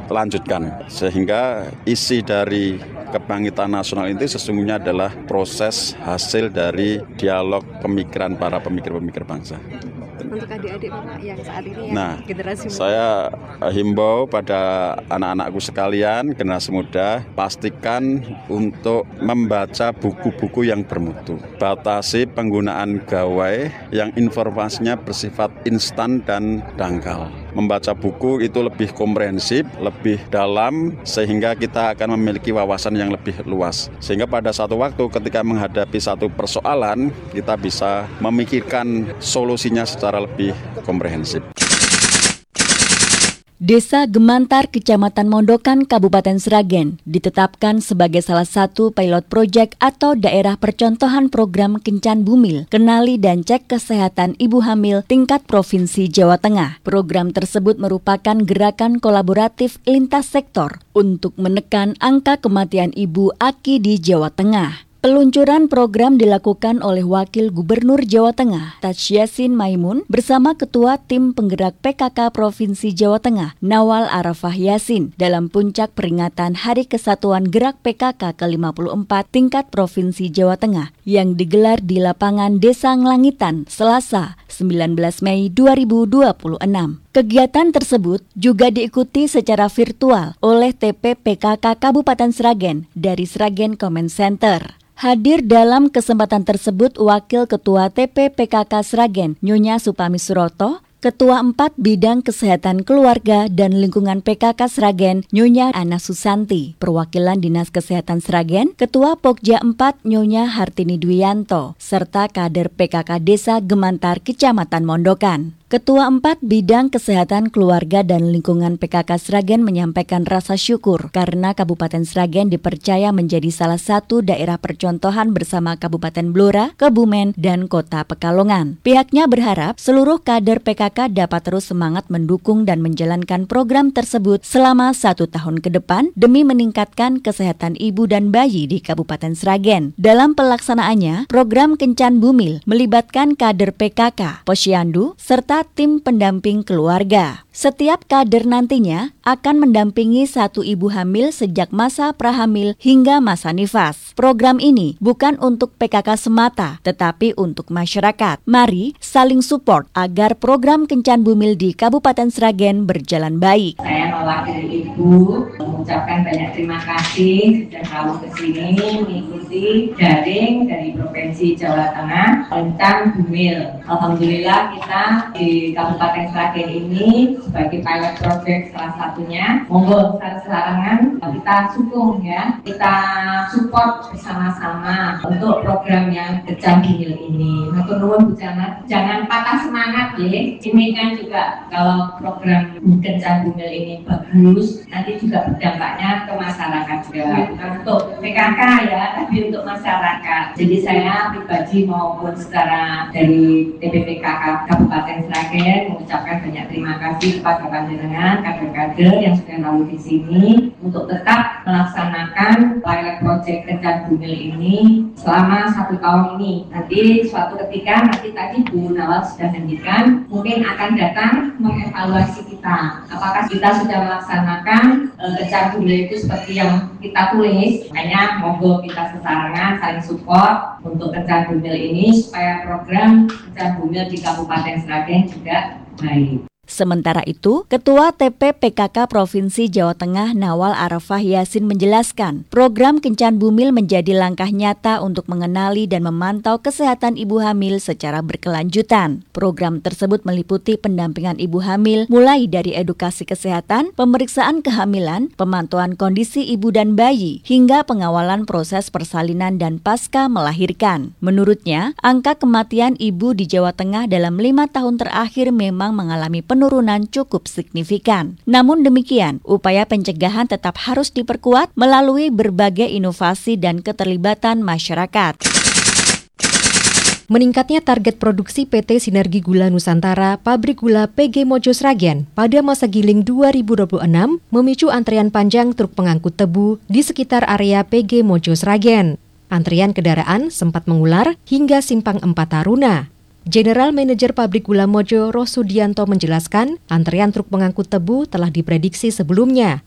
lanjutkan. Sehingga isi dari Kebangkitan Nasional itu sesungguhnya adalah proses hasil dari dialog pemikiran para pemikir-pemikir bangsa. Untuk adik-adik Bapak yang saat ini generasi muda. Saya himbau pada anak-anakku sekalian, generasi muda, pastikan untuk membaca buku-buku yang bermutu. Batasi penggunaan gawai yang informasinya bersifat instan dan dangkal. Membaca buku itu lebih komprehensif, lebih dalam, sehingga kita akan memiliki wawasan yang lebih luas. Sehingga pada satu waktu ketika menghadapi satu persoalan, kita bisa memikirkan solusinya secara lebih komprehensif. Desa Gemantar, Kecamatan Mondokan, Kabupaten Sragen ditetapkan sebagai salah satu pilot project atau daerah percontohan program Kencan Bumil, Kenali dan Cek Kesehatan Ibu Hamil tingkat Provinsi Jawa Tengah. Program tersebut merupakan gerakan kolaboratif lintas sektor untuk menekan angka kematian ibu AKI di Jawa Tengah. Peluncuran program dilakukan oleh Wakil Gubernur Jawa Tengah, Taj Yassin Maimun, bersama Ketua Tim Penggerak PKK Provinsi Jawa Tengah, Nawal Arafah Yasin, dalam puncak peringatan Hari Kesatuan Gerak PKK ke-54 tingkat Provinsi Jawa Tengah, yang digelar di lapangan Desa Nglangitan, Selasa, 19 Mei 2026. Kegiatan tersebut juga diikuti secara virtual oleh TP PKK Kabupaten Sragen dari Sragen Comment Center. Hadir dalam kesempatan tersebut Wakil Ketua TP PKK Sragen, Nyonya Supami Suroto, Ketua 4 Bidang Kesehatan Keluarga dan Lingkungan PKK Sragen, Nyonya Ana Susanti, Perwakilan Dinas Kesehatan Sragen, Ketua Pokja 4 Nyonya Hartini Dwianto, serta kader PKK Desa Gemantar, Kecamatan Mondokan. Ketua 4 Bidang Kesehatan Keluarga dan Lingkungan PKK Sragen menyampaikan rasa syukur karena Kabupaten Sragen dipercaya menjadi salah satu daerah percontohan bersama Kabupaten Blora, Kebumen, dan Kota Pekalongan. Pihaknya berharap seluruh kader PKK dapat terus semangat mendukung dan menjalankan program tersebut selama 1 tahun ke depan demi meningkatkan kesehatan ibu dan bayi di Kabupaten Sragen. Dalam pelaksanaannya, program Kencan Bumil melibatkan kader PKK, Posyandu, serta tim pendamping keluarga. Setiap kader nantinya akan mendampingi satu ibu hamil sejak masa prahamil hingga masa nifas. Program ini bukan untuk PKK semata, tetapi untuk masyarakat. Mari saling support agar program Kencan Bumil di Kabupaten Sragen berjalan baik. Saya mewakili Ibu mengucapkan banyak terima kasih sudah selalu kesini mengikuti daring dari Provinsi Jawa Tengah Kencan Bumil. Alhamdulillah kita di Kabupaten Sragen ini sebagai pilot project salah satunya, monggo sesarangan kita dukung ya, kita support bersama-sama untuk program yang Kencan Bumil ini. Matur nuwun Bu Camat, jangan patah semangat ya. Ini kan juga kalau program Kencan Bumil ini bagus, nanti juga berdampaknya ke masyarakat juga, bukan untuk PKK ya, tapi untuk masyarakat. Jadi saya pribadi maupun secara dari TPPKK Kabupaten Sragen mengucapkan banyak terima kasih kepada panjenengan kader-kader yang sudah lalu di sini untuk tetap melaksanakan pilot project Kencan Bumil ini selama 1 tahun ini. Nanti suatu ketika tadi Bu Nawal sudah menjanjikan mungkin akan datang mengevaluasi kita. Apakah kita sudah melaksanakan Kencan Bumil itu seperti yang kita tulis? Makanya monggo kita sesarangan saling support untuk Kencan Bumil ini supaya program Kencan Bumil di Kabupaten Sragen juga baik. Sementara itu, Ketua TP PKK Provinsi Jawa Tengah Nawal Arafah Yasin menjelaskan, program Kencan Bumil menjadi langkah nyata untuk mengenali dan memantau kesehatan ibu hamil secara berkelanjutan. Program tersebut meliputi pendampingan ibu hamil mulai dari edukasi kesehatan, pemeriksaan kehamilan, pemantauan kondisi ibu dan bayi, hingga pengawalan proses persalinan dan pasca melahirkan. Menurutnya, angka kematian ibu di Jawa Tengah dalam 5 tahun terakhir memang mengalami penurunan cukup signifikan. Namun demikian, upaya pencegahan tetap harus diperkuat melalui berbagai inovasi dan keterlibatan masyarakat. Meningkatnya target produksi PT Sinergi Gula Nusantara Pabrik Gula PG Mojo Sragen pada masa giling 2026 memicu antrian panjang truk pengangkut tebu di sekitar area PG Mojo Sragen. Antrian kendaraan sempat mengular hingga Simpang 4 Taruna. General Manager Pabrik Gula Mojo Rosudianto menjelaskan, antrean truk pengangkut tebu telah diprediksi sebelumnya.